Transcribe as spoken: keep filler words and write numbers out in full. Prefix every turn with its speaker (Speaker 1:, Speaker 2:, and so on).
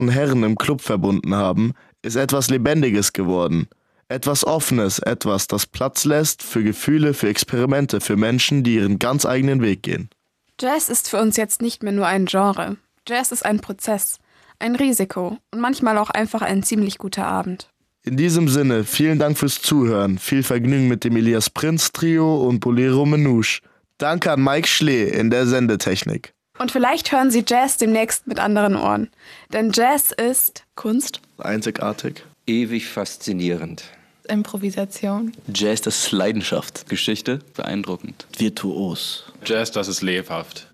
Speaker 1: und Herren im Club verbunden haben, ist etwas Lebendiges geworden. Etwas Offenes, etwas, das Platz lässt für Gefühle, für Experimente, für Menschen, die ihren ganz eigenen Weg gehen.
Speaker 2: Jazz ist für uns jetzt nicht mehr nur ein Genre. Jazz ist ein Prozess, ein Risiko und manchmal auch einfach ein ziemlich guter Abend.
Speaker 1: In diesem Sinne, vielen Dank fürs Zuhören. Viel Vergnügen mit dem Elias Prinz Trio und Bolero Manouche. Danke an Mike Schlee in der Sendetechnik.
Speaker 2: Und vielleicht hören Sie Jazz demnächst mit anderen Ohren. Denn Jazz ist Kunst,
Speaker 1: Einzigartig,
Speaker 3: ewig faszinierend.
Speaker 4: Improvisation.
Speaker 5: Jazz, das ist Leidenschaft.
Speaker 6: Geschichte, beeindruckend.
Speaker 5: Virtuos.
Speaker 7: Jazz, das ist lebhaft.